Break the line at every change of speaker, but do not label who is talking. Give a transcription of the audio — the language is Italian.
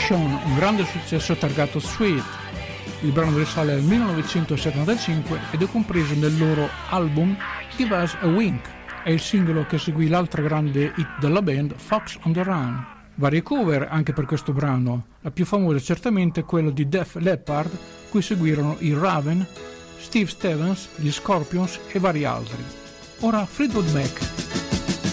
Temptation, un grande successo targato Sweet. Il brano risale al 1975 ed è compreso nel loro album Give Us a Wink. È il singolo che seguì l'altra grande hit della band, Fox on the Run. Varie cover anche per questo brano, la più famosa certamente è quella di Def Leppard, cui seguirono i Raven, Steve Stevens, gli Scorpions e vari altri. Ora Fleetwood Mac.